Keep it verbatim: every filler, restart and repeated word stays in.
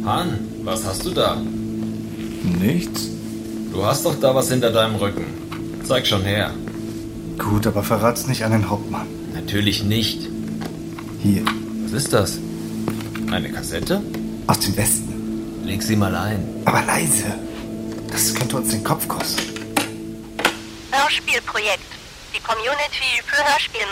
Han, was hast du da? Nichts. Du hast doch da was hinter deinem Rücken. Zeig schon her. Gut, aber verrat's nicht an den Hauptmann. Natürlich nicht. Hier, Was ist das? Eine Kassette? aus dem Westen. Leg sie mal ein. Aber leise. Das könnte uns den Kopf kosten. Hörspielprojekt. Die Community für Hörspielmacher.